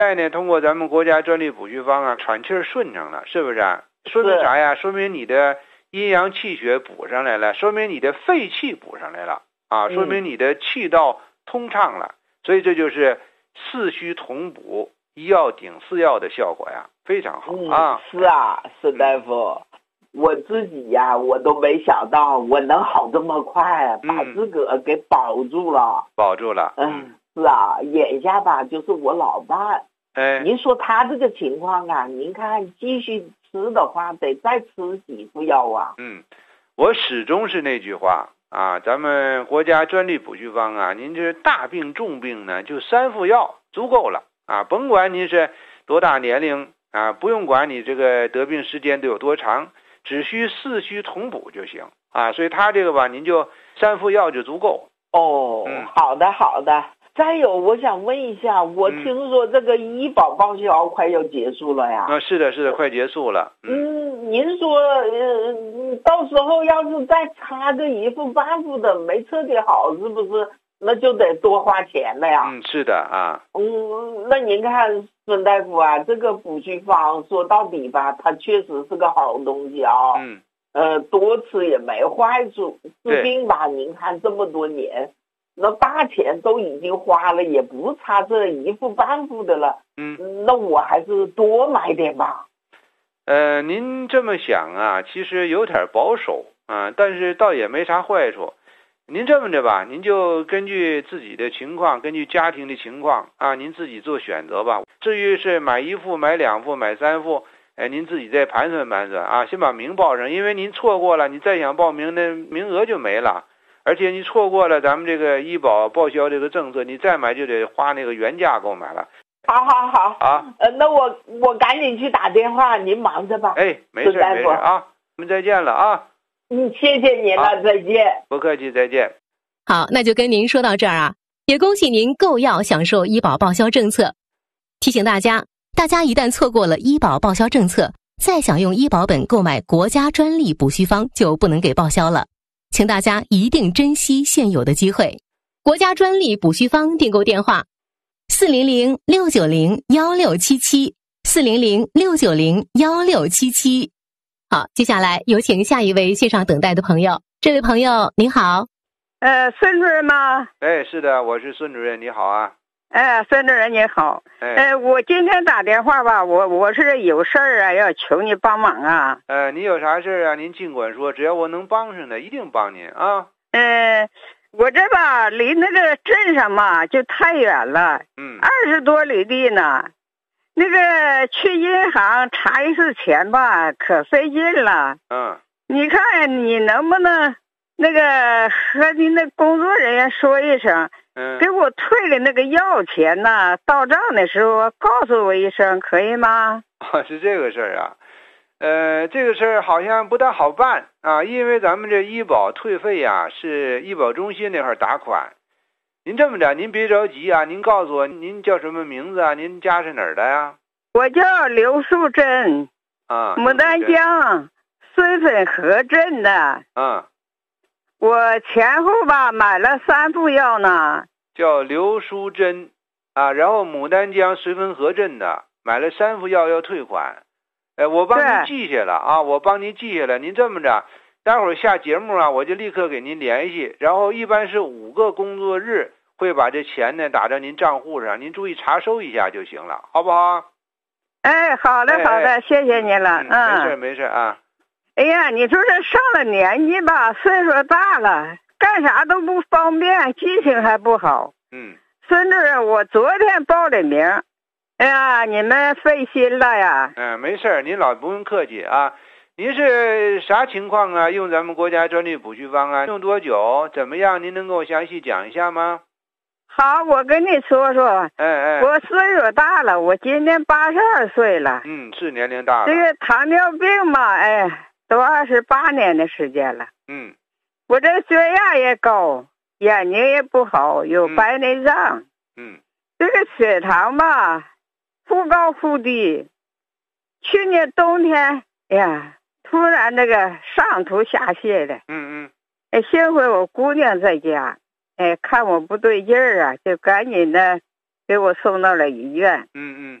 现在呢，通过咱们国家专利补虚方啊，喘气儿顺畅了，是不是啊？说明啥呀？说明你的阴阳气血补上来了，说明你的肺气补上来了啊，说明你的气道通畅了。所以这就是四虚同补，一药顶四药的效果呀，非常好啊。 是啊，孙大夫，我自己呀，我都没想到我能好这么快，把自个儿给保住了。 保住了。 是啊，眼下吧，就是我老伴。您说他这个情况啊，您看继续吃的话，得再吃几副药啊？ 我始终是那句话啊，咱们国家专利补虚方啊，您这大病重病呢，就3副药足够了啊，甭管您是多大年龄啊，不用管你这个得病时间都有多长，只需四虚同补就行啊。所以他这个吧，您就3副药就足够。 好的好的。再有，我想问一下，我听说这个医保报销快要结束了呀？ 是的，快结束了。 您说，到时候要是再差个1副半副的没彻底好，是不是那就得多花钱了呀？ 是的啊。 那您看孙大夫啊，这个补虚方说到底吧，它确实是个好东西啊。多吃也没坏处，治病吧，您看这么多年。那大钱都已经花了，也不差这1副半副的了。那我还是多买点吧。 您这么想啊，其实有点保守啊，但是倒也没啥坏处。您这么着吧，您就根据自己的情况，根据家庭的情况啊，您自己做选择吧。至于是买1副、买2副、买3副，您自己再盘算盘算啊，先把名报上，因为您错过了，你再想报名，那名额就没了。而且你错过了咱们这个医保报销这个政策，你再买就得花那个原价购买了。 好啊。那我赶紧去打电话，您忙着吧。 没事啊，我们再见了啊。 谢谢您了，再见。 不客气，再见。 好，那就跟您说到这儿啊，也恭喜您购药享受医保报销政策。提醒大家一旦错过了医保报销政策，再想用医保本购买国家专利补虚方就不能给报销了。请大家一定珍惜现有的机会。国家专利补虚方订购电话400-690-1677 400-690-1677。好，接下来有请下一位线上等待的朋友。这位朋友您好。 孙主任吗？ 是的，我是孙主任，你好啊。 孙主任你好。我今天打电话吧，我是有事儿啊，要求你帮忙啊。 你有啥事儿啊？您尽管说，只要我能帮上的，一定帮您啊。 我这吧离那个镇上嘛就太远了，20多里地呢。那个去银行查一次钱吧，可费劲了。你看你能不能那个和您的工作人员说一声，给我退了那个药钱呢，到账的时候告诉我一声，可以吗？ 是这个事儿啊。这个事儿好像不大好办啊，因为咱们这医保退费呀，是医保中心那块打款。您这么着，您别着急啊，您告诉我您叫什么名字啊？您家是哪儿的呀？ 我叫刘淑珍啊，牡丹江绥芬河镇的。我前后吧买了3副药呢。 叫刘淑珍啊，然后牡丹江绥芬河镇的，买了3副药要退款。我帮您记下了啊，我帮您记下来。您这么着，待会儿下节目啊，我就立刻给您联系，然后一般是5个工作日会把这钱呢打到您账户上，您注意查收一下就行了，好不好？ 好的好的，谢谢您了。 没事啊。 哎呀，你说这上了年纪吧，岁数大了，干啥都不方便，记性还不好。孙主任，我昨天报的名。哎呀，你们费心了呀。 没事，您老不用客气啊。您是啥情况啊？用咱们国家专利补虚方啊？用多久？怎么样？您能给我详细讲一下吗？ 好，我跟你说说。我岁数大了，我今年82岁了。 是年龄大了。 这个糖尿病嘛，都28年的时间了。我这血压也高，眼睛也不好，有白内障。这个血糖吧忽高忽低，去年冬天突然这个上吐下泻的。幸亏我姑娘在家，看我不对劲儿啊，就赶紧的给我送到了医院。 嗯嗯。